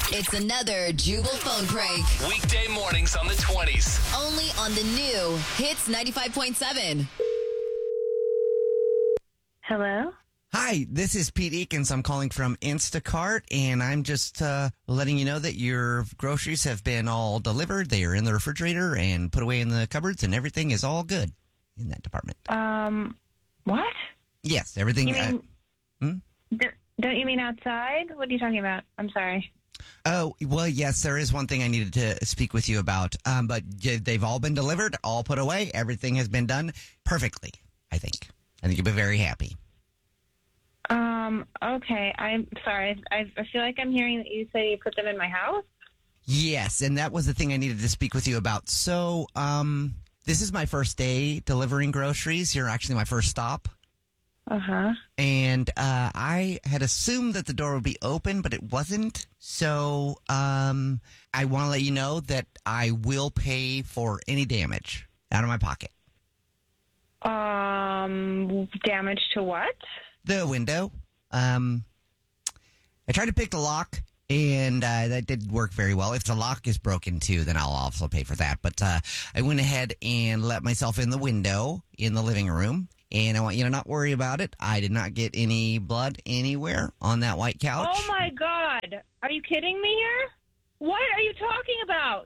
It's another Jubal phone prank. Weekday mornings on the 20s. Only on the new Hits 95.7. Hello? Hi, this is Pete Eakins. I'm calling from Instacart, and I'm just letting you know that your groceries have been all delivered. They are in the refrigerator and put away in the cupboards, and everything is all good in that department. What? Yes, everything. You mean, don't you mean outside? What are you talking about? I'm sorry. Oh, well, yes, there is one thing I needed to speak with you about, but they've all been delivered, all put away. Everything has been done perfectly, I think. I think you'll be very happy. Okay. I'm sorry. I feel like I'm hearing that you say you put them in my house. Yes, and that was the thing I needed to speak with you about. So, this is my first day delivering groceries. You're actually my first stop. Uh-huh. And I had assumed that the door would be open, but it wasn't. So I want to let you know that I will pay for any damage out of my pocket. Damage to what? The window. I tried to pick the lock, and that didn't work very well. If the lock is broken, too, then I'll also pay for that. But I went ahead and let myself in the window in the living room. And I want you to not worry about it. I did not get any blood anywhere on that white couch. Oh, my God. Are you kidding me here? What are you talking about?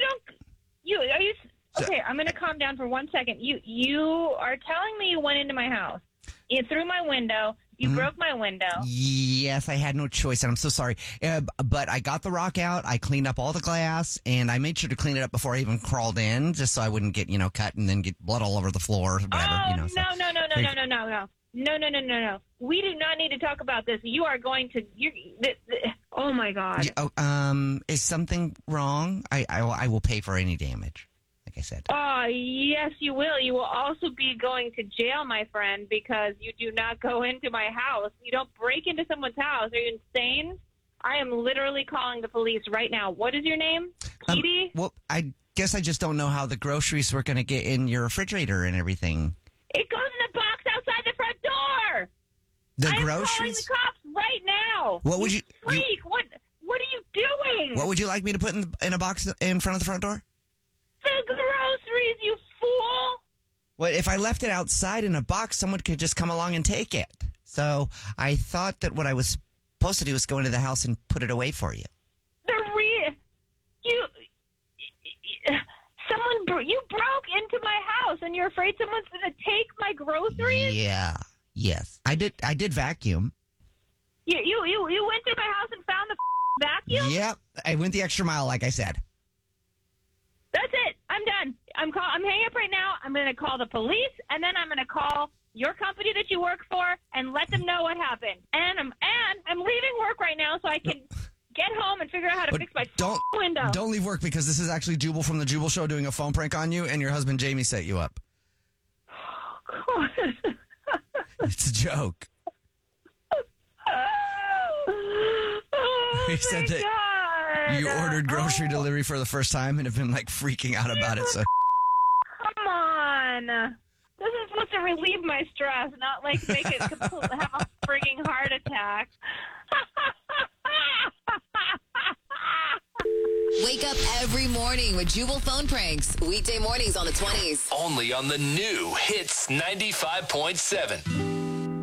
Okay, I'm going to calm down for 1 second. You are telling me you went into my house. You threw my window. You broke my window. Yes, I had no choice, and I'm so sorry. But I got the rock out. I cleaned up all the glass, and I made sure to clean it up before I even crawled in, just so I wouldn't get, cut and then get blood all over the floor. Whatever, Oh, no. No. We do not need to talk about this. You are going to... oh, my God. Is something wrong? I will pay for any damage, like I said. Yes, you will. You will also be going to jail, my friend, because you do not go into my house. You don't break into someone's house. Are you insane? I am literally calling the police right now. What is your name? Petey? Well, I guess I just don't know how the groceries were going to get in your refrigerator and everything. It goes in the box outside the front door. The groceries? I'm calling the cops right now. What would you... Freak! What are you doing? What would you like me to put in a box in front of the front door? The groceries, you fool! Well, if I left it outside in a box, someone could just come along and take it. So I thought that what I was supposed to do was go into the house and put it away for you. You broke into my house, and you're afraid someone's going to take my groceries? Yeah. Yes. I did vacuum. You went to my house and found the vacuum? Yep. I went the extra mile, like I said. That's it. I'm done. I'm hanging up right now. I'm going to call the police, and then I'm going to call your company that you work for and let them know what happened. And I'm leaving work right now so I can get home and figure out how to fix my window. Don't leave work, because this is actually Jubal from the Jubal Show doing a phone prank on you, and your husband Jamie set you up. Oh, God. It's a joke. He said that you ordered grocery delivery for the first time and have been freaking out about it. So come on, this is supposed to relieve my stress, not make it have a frigging heart attack. Wake up every morning with Jubal phone pranks. Weekday mornings on the 20s. Only on the new Hits 95.7.